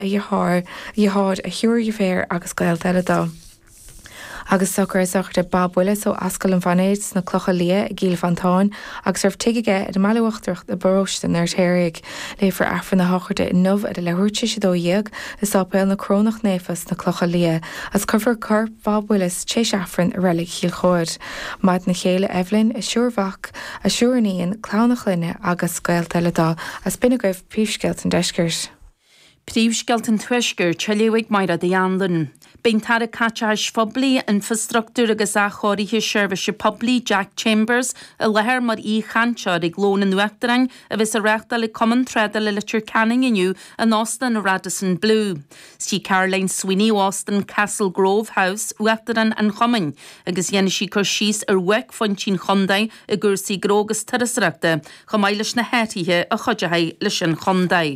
dhearr a hiúr féir agus gail teile dá. Agus sochar sochta Bob Willis ó Ascail an Fanéid na clocha lia a gíl fantáin agus arf tiige a meúachtarcht a baróstan ar téirigh léfar afran na hacharte in nómh a lehuirte si dó dhéag is ápéil na crónach néfas na clocha lia as cover car Bob Willis tééis afran a relic híl chóir. Maid na chéile Evelyn is siúrhach a siúrníon clánach linne agus gail teile dá as binne goibh príomhsceilt an deisgirt. Príomhsceilt an tuisgur treléigh maira de anlan. Bín tar a catteis fobli infrastructúr agus a choiríthe seirbhise poblí Jack Chambers a lethir mar chanseir ag glón an nuachtarang a bheits a reachtal le Common Thread le litir canning inniu an Austin a Radisson Blue. Sí Caroline Sweeney Austin Castle Grove House uachtaran an chomin agus dhéana sí chur síos ar wec fan sin chondaid a gursaí grógus tarasreachta chomailes na hétithe a chodethe leis an chondaid.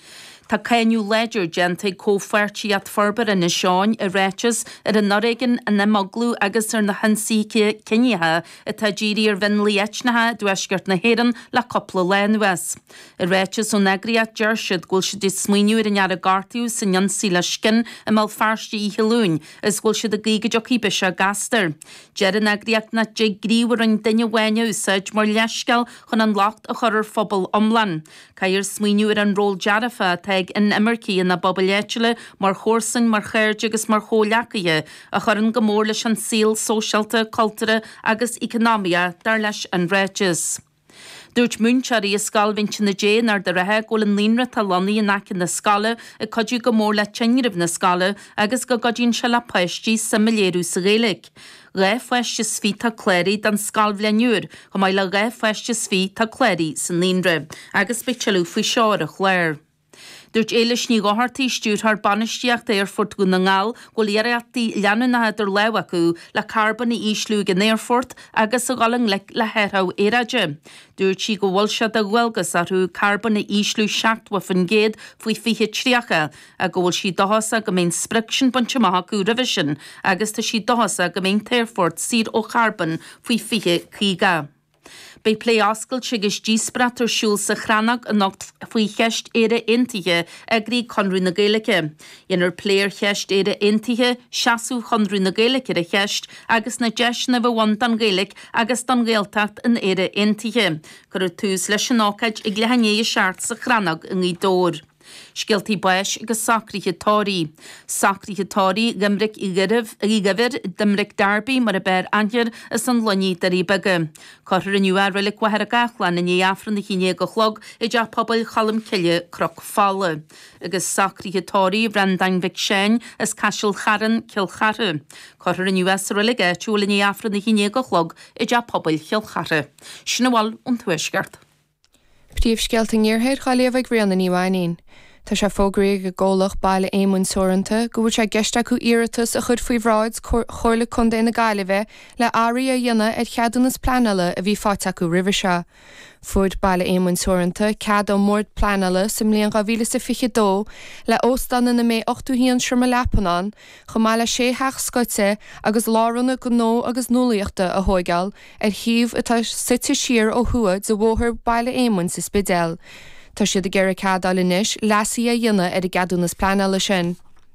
Tá céinniú ledger genta cófuirtí at forbar in na seáin a réites ar an Norrigan a na moglú agus ar na hansíce cinnethe a tadírí ar vinlí etnathe dúisgurt na héan le coppla lenuas. A réites ó negriat deirsiad gúil si dí smuoinú ar an ar a gartiú san jansí le scin a mal farstí í hilún is gúil si a gígajoí be se gastar. Ger an negriat na dé gríúar an duine bhaine úsáid mar leisceil chun an lacht a chur phobal omlan. Cair smuoinú ar an ról dearafa in Imircí in na Bobaléitile mar chósan mar chéirde agus mar chóleacaige a chur an gomór leis an síl sóisialta, cultúra agus economia dar leis an réites. Dúirt múnsearí a scalhaint na déan ar de rathe ggóil an líonra talanaí in aici na scala a codú go mór le teingribh na scala agus go godín se le paistí sa milliérú sa Gaeilge. Ré feiste sví tá cléirí dan scalbhleanúr, go mai le ré feiste sví tá cléirí san líonra, agus beteú faoi seoir a chléir. Dúirt éiles ní gáhartaí stúr th banisteocht Airfort go na ngáil go léireachtaí leanúnathe ar leha acu le carban na íslú gan Airfort agus a galang le heirthá éireide. Dúirt sí go bhfuil sead a ghilgus arú carban na íslú seachtha fan géad faoi fiche tríacha a go bhfuil sí dohasa go mén spriction bunteach acu revision agus tá sí dohasa go mén Airfort siad ó carban faoi fiche cíga. Bei plé ascail sigus dísprat ar siúl sa chranach a nocht faoi cheist éire intithe agrí chunrú na Gaeilge. Inar pléir cheist éire intithe, seaasú chunrú na Gaeilge a cheist agus na deis na bhhain dan Gaeilge agus dan Gaeltacht in éire intithe. Gur tús leis an ácaid ag lehanné seart sa chranach in í dór. Scialtaí bais agus sacríthe tóirí. Sacríthe tóirí gimric i gabhir dimric darbi mar a bear angear is an loní darí bege. Corthir in nuar riile cuathar a gachlan in afran na chiné go chlog i deach pobl chalam ciile croc fála. Agus sacríthe tóirí brendain vic sein is casiil charan cilcharre. Corthir in US riile túil in afran na chiné go chlog i deach pobl cilcharre. Sinna bhil tuisgart. Príomhsceilt an níorthaid chaléomh rian na níomhaín. Tá sé fógraí go ggólach baile éimún soiranta, go bhfuil sé geiste acu iiritas a chud faoi bhráid chóirla chunda ina Gaillimhe le áirí a dhéanana ar cheadannas planala a bhí fáte acu roimhe se. Fuair baile éimún soiranta, cead ó mórt planala sa mbliain 2022 le óstanna na mé 8 híon siirme lepanán, go mbeidh le sé heach scoite agus lárunna go nó agus nólaíochta a thógáil ar thaobh atá suite siar ó thuaid sa bhóthar baile éimún sa Spidéal. Tá siad a ggéir cadal inis lesaí a dhéanana ar a gadúnas planala sin.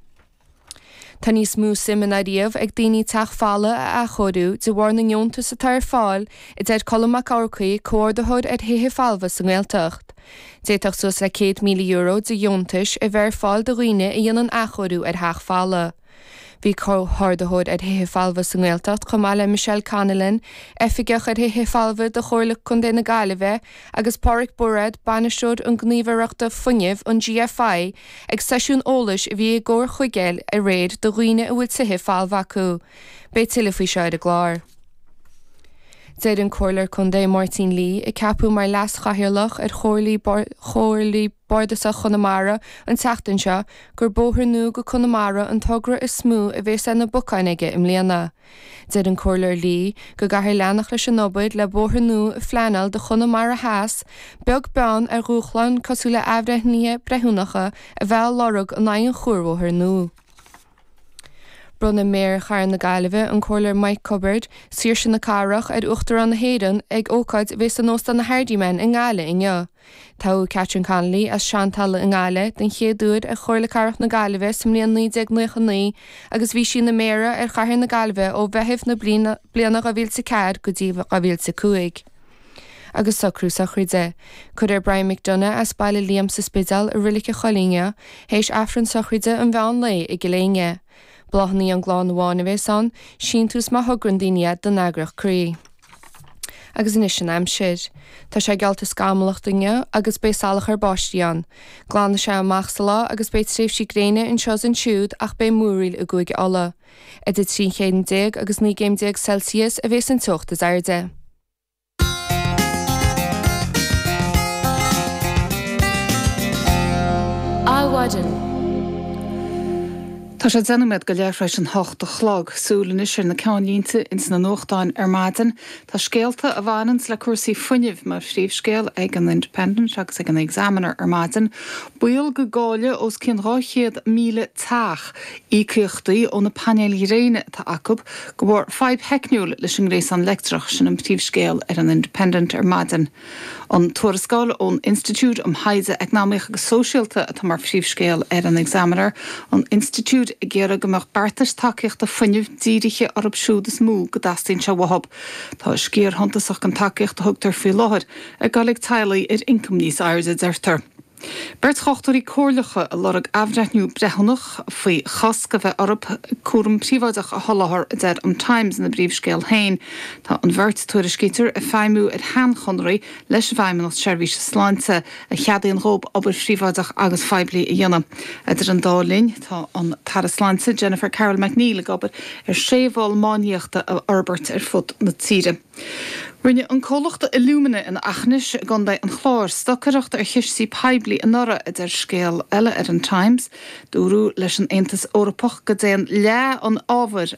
Tá níos mú simanaríomh ag daoine teach fála a chodú de bhhar na ngeontas sa tar fáil i d colmach ácaí cóirdathid ar hithe fáilha san Gaeltacht. Déiteach sus le €100 million de dheontais i bhar fáil do roine i dhéanaan a chodú ar theach fála. Bhí cóirdathid ar hithe fáilha san Gaeltacht chomh maith le Michelle Connellan, effigeach ar hithe fáilha de chóirla chunda na Gaillimhe agus Pádraig Burrad banaisteoid an gníomhaireachta fuinneamh an GFI ag seisiún ólais a bhí ggóir chuigéil a réad do roine a bhfuil hithe fáilha acu. Bé tuile faoi seid a gláir. Déad an cóirlar chunda Martin Lee i capú mar leas chahirirlach ar chóirlí Bordasa Connemara an teachtain seo gur bóthar nó go Connemara an togra is smú a bhés na bucainige im léana. Déad an cóirlar Lee go gahir leannach leis an nobaid le bóthar nó a fleanal de Connemara háas, beag bean ar rúchlan cosúla ebrethníe brethúnacha a bheith lorug an 9 chóirmhóthar nó. brunna méir char na Gaillimhe an choir Mike Cupboard, siir sin na carach ar uachtar an na héan ag ócaid bhés an nósta na Hardymen in Gaile inneo. Tá Catherine Connolly as Chantal in Gaile den chéadúd a choir le carach na Gaillimhe sa mlíon 1999 agus bhí sin na méra ar charthair na Gaillimhe ó bheithimh na bliana a bhíl sa cad go dtí a bhíl sa cuaig. Agus sacrú sa chuide. Chud Brian McDonough as baile Liam sa spidal a riliche cholíne, héis afran sa chuide an bhean lei i giléine. Blachnaí an glán bhána bheith san, sin tús má thugrandíine den agrach crí. Agus inis sin am siid. Tá sé gealta scamalacht duine agus bé salach ar báistíán. Glána sé amachsala agus bé tréf si gréine in seos an siúd ach bé múriil a gúig alla. Edit 310 agus 9 Celsius a bhés an tucht is airde. Áhaidan. Tá sé denimiid go leithreis an 8 chlog súlan isir na ceanlínta ins na nóchtáin ar maidin, Tá scéalta a bhhainans le cuasaí funineh mar phríomhscéal ag an Independent agus ag an Examiner ar maidin, buil go gáile os cin 200,000 teach ícíochtaí ó na panéalaí réine tá acub go bhfuair 5 heicniúil leis an grééis an lectrach sin an phríomhscéal ar an Independent ar maidin. An tuarascáil ón Institute am Haide Economic agus Sóisialta atá mar phríomhscéal ar an Examiner, an Institute i ggéire go mar bartas takeíocht a funineh díiriche arab siúdas mú go dastín se wahab. Tá scéir hontasach an takeíocht a thugtar fí láthir a galig tailaí ar income níos airde deirtar. Bert chochtarí cóirlacha a lorag afreithniú brethannach faoi chas go bheith arab cuaram príomhaideach a tholáthar a dead an Times na bríomhscéal hain. Tá an bhirt tuairiscítear a feimú ar cheannchonraí leis bhaimman os seirbhís sláinte a cheadaíon rób obair príomhaideach agus feibli a dhéanam. Idir an dálín tá an tarasláinte Jennifer Carroll McNeil a gobar ar séomháil máíochta a Albert ar fud na tíre. Rinne an cólachta ilúmine in achnis gandai an chláir stocareachta ar chiisí peibli an nora idir scéal eile ar an Times, dúrú leis an Aontas Eorpach go déan le an ábhar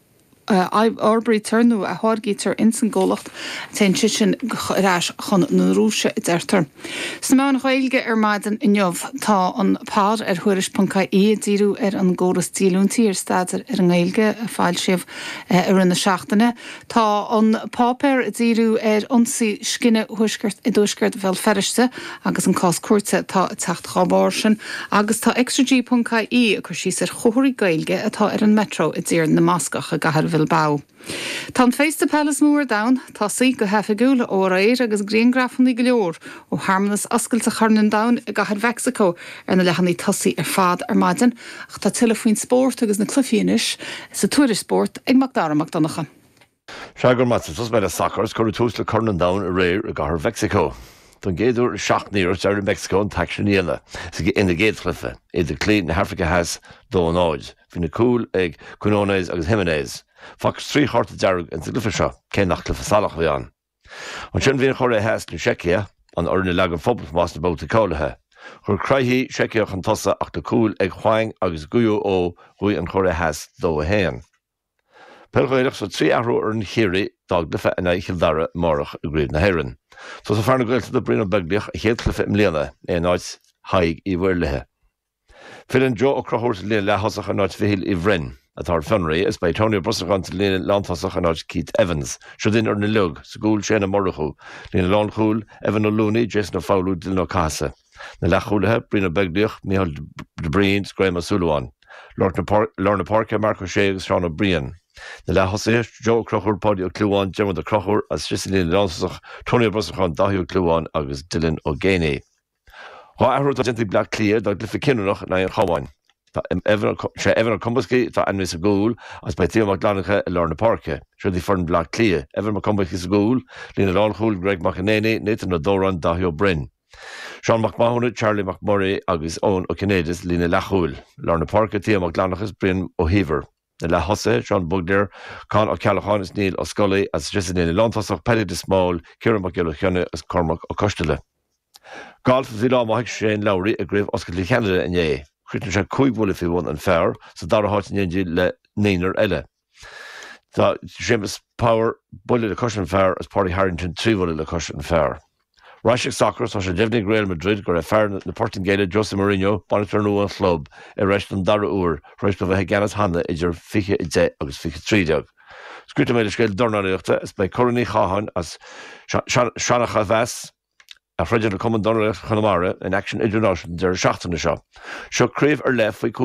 Arbery Turnú a hágétar insan ggólacht tein sin ráis chun na rúise i deirtar. Sa meán chailge ar maidin inneomh tá an pád ar thuiris.caí díú ar an ggóras dílúntaí ar staidir ar an gailge a fáil siomh ar in na seachtaine. Tá an pápéir díú ar ionsaí scinne thuisceart i dúisceart bheal feriste agus an cás cuairte tá techt chábáir sin, agus tá extraG.caí a chur síos ar chóirí gailge atá ar an metro i dtír na Mascach a gahar Bilbao. Tá Face the Palace mór down, tá sí go hefigúla ó éir agus gréongrafannaí go leor ó harmnas oscailte charnan down a gahar Mexico ar na lechannaí tosaí ar fad ar maidin, ach tá tuilefuoin sport agus na clufianis sa tuirisport ag Macdara McDonacha. Seagur matas os beile sacars chuir tús le charnan down a réir a gahar Mexico. Don géadú seachníir ar Mexico an taxíile ina géadchlifa idir clín na Africa has dó an áid. Bhí na cúil ag Quinones agus Jimenez. Fagus 3 harta dearg an glyfa seo cé nach glyfa salach bhí an. An sin bhíon chóir heas na Secia an orna legan fphobal más na bóta cáilethe. Chur craithí Secia an tosa ach na cúil ag cháing agus guú ó chuí an chóir heas dó a héan. Pelgaileach sa 3 euro ar an chéirí dá glyfa ina Childara marach a gríomh na Héireann. So sa fearna gailta do brína beaglaach a chéad glyfa imléana é náid haig í bhfuirlathe. Fiann Joe ó crothúir líon lethasach an náid fihil i bhrenn. Atá funraí is bei Tony Brusachan líana landtasach an áid Keith Evans, seo din ar na lug, sa gúil sé na morachú, líana lánchúil, Evan O'Looney, Jason O'Fowlú, Dylan O'Casa. Na lechúlathe, Brina Beaglaoch, Michael de Breen, Graham O'Sullivan. Lorna Parker, Marco Shea agus Sean O'Brien. Na lechasaí, Joe Crochúr, Paddy O'Cluan, Gemma de Crochúr, as líana landtasach, Tony Brusachan, Dahi O'Cluan agus Dylan O'Ganey. Há ahrú tá gentí black clear, dá glyfa cinúnach na an chamáin. sé evan an combasci tá anmis a gúil as bei tío Maclanacha i Lorna Parke. Seo dí fern black clia. Evan ma combasci a gúil, lína lánchúil Greg McInerney, Nathan O'Doran, Dahi O'Brien. Sean McMahon, Charlie McMurray agus Owen O'Canadis lína lechúil. Lorna Parke tío Maclanachas Bryn O'Heaver. Na le hosa, Sean Bugler, Con O'Callaghan is Neil O'Scully as Jessin in Lantasach, Paddy de Small, Kieran McGillichanna as Cormac O'Costele. Golf is Vila Mahik Shane Lowry a grave Oscar Canada in Ye. Critin sé cúighbhil if won an fearr, sa dar háit in le néanar eile. Tá Seamus Power buile le cushion fearr as Party Harrington tríhile le cushion fearr. Rashik Soccer sa sé defnig Real Madrid gur fear na Portingale Jose Mourinho monitor nó an club rest an dar úr reis be bheit ganas hanna idir fiche ide agus fiche trídeag. Scrúta méidir scéil dornaíochta is bei choraní chahan as Shanacha Vess a freidir na Common Donnaíocht Chonamara in Action International der 16 seo. Seo críomh ar le faoi